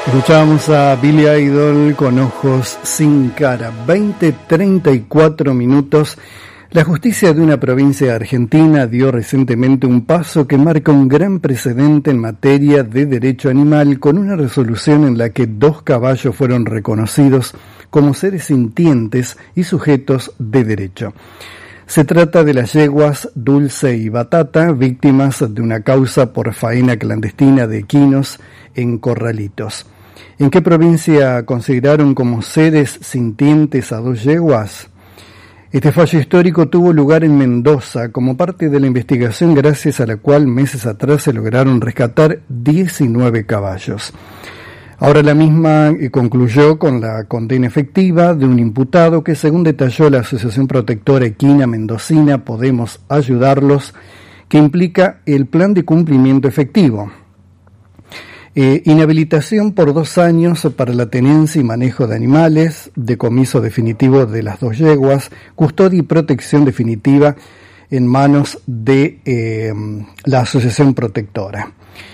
Escuchábamos a Billy Idol con Ojos sin cara. 20:34 minutos. La justicia de una provincia argentina dio recientemente un paso que marca un gran precedente en materia de derecho animal, con una resolución en la que 2 caballos fueron reconocidos como seres sintientes y sujetos de derecho. Se trata de las yeguas Dulce y Batata, víctimas de una causa por faena clandestina de equinos en corralitos. ¿En qué provincia consideraron como seres sintientes a 2 yeguas? Este fallo histórico tuvo lugar en Mendoza como parte de la investigación gracias a la cual meses atrás se lograron rescatar 19 caballos. Ahora la misma concluyó con la condena efectiva de un imputado que, según detalló la Asociación Protectora Equina Mendocina Podemos Ayudarlos, que implica el plan de cumplimiento efectivo. Inhabilitación por 2 años para la tenencia y manejo de animales, decomiso definitivo de las 2 yeguas, custodia y protección definitiva en manos de la Asociación Protectora.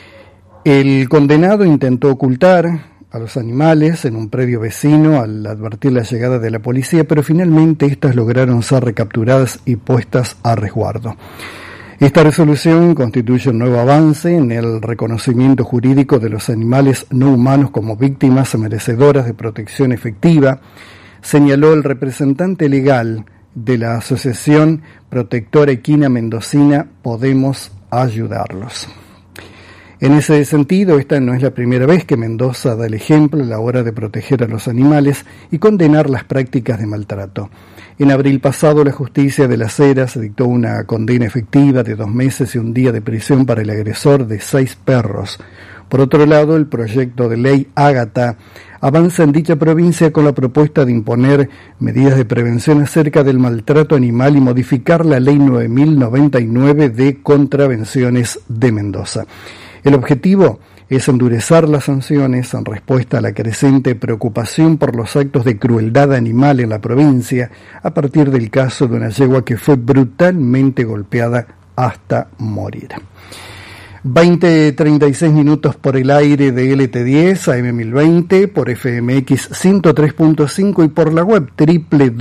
El condenado intentó ocultar a los animales en un predio vecino al advertir la llegada de la policía, pero finalmente estas lograron ser recapturadas y puestas a resguardo. Esta resolución constituye un nuevo avance en el reconocimiento jurídico de los animales no humanos como víctimas merecedoras de protección efectiva, señaló el representante legal de la Asociación Protectora Equina Mendocina Podemos Ayudarlos. En ese sentido, esta no es la primera vez que Mendoza da el ejemplo a la hora de proteger a los animales y condenar las prácticas de maltrato. En abril pasado, la justicia de Las Heras dictó una condena efectiva de 2 meses y 1 día de prisión para el agresor de 6 perros. Por otro lado, el proyecto de ley Ágata avanza en dicha provincia con la propuesta de imponer medidas de prevención acerca del maltrato animal y modificar la ley 9099 de contravenciones de Mendoza. El objetivo es endurecer las sanciones en respuesta a la creciente preocupación por los actos de crueldad animal en la provincia a partir del caso de una yegua que fue brutalmente golpeada hasta morir. 20:36 minutos por el aire de LT10, AM1020, por FMX 103.5 y por la web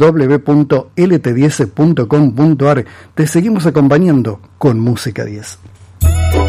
www.lt10.com.ar. Te seguimos acompañando con Música 10.